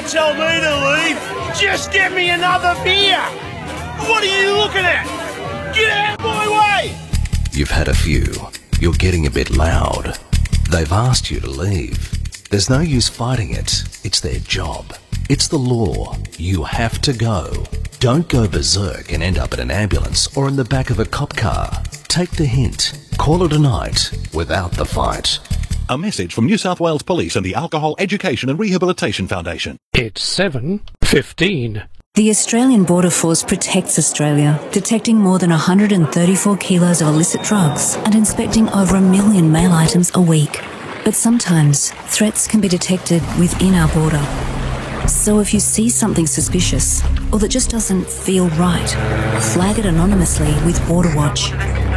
tell me to leave. Just get me another beer. What are you looking at? Get out of my way. You've had a few. You're getting a bit loud. They've asked you to leave. There's no use fighting it. It's their job. It's the law. You have to go. Don't go berserk and end up in an ambulance or in the back of a cop car. Take the hint. Call it a night without the fight. A message from New South Wales Police and the Alcohol Education and Rehabilitation Foundation. It's 7:15. The Australian Border Force protects Australia, detecting more than 134 kilos of illicit drugs and inspecting over 1 million mail items a week. But sometimes, threats can be detected within our border. So if you see something suspicious, or that just doesn't feel right, flag it anonymously with Border Watch.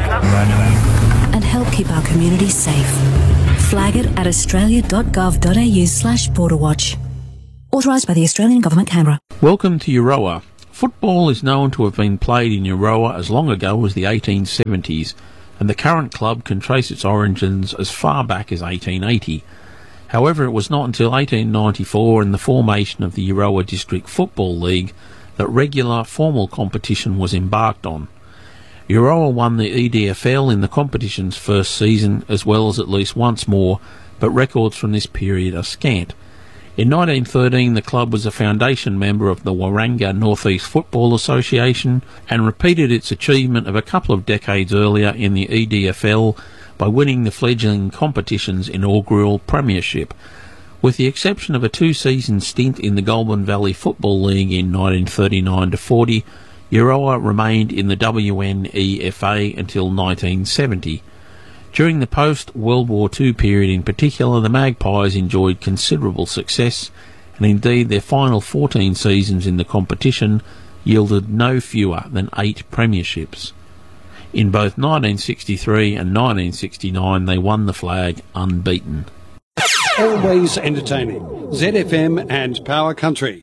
And help keep our community safe. Flag it at australia.gov.au/borderwatch. Authorised by the Australian Government, Canberra. Welcome to Euroa. Football is known to have been played in Euroa as long ago as the 1870s, and the current club can trace its origins as far back as 1880. However, it was not until 1894 and the formation of the Euroa District Football League that regular formal competition was embarked on. Euroa won the EDFL in the competition's first season as well as at least once more, but records from this period are scant. In 1913 the club was a foundation member of the Waranga North East Football Association and repeated its achievement of a couple of decades earlier in the EDFL by winning the fledgling competition's inaugural premiership. With the exception of a two-season stint in the Goulburn Valley Football League in 1939-40, Euroa remained in the WNEFA until 1970. During the post-World War II period in particular, the Magpies enjoyed considerable success, and indeed their final 14 seasons in the competition yielded no fewer than 8 premierships. In both 1963 and 1969 they won the flag unbeaten. Always entertaining. ZFM and Power Country.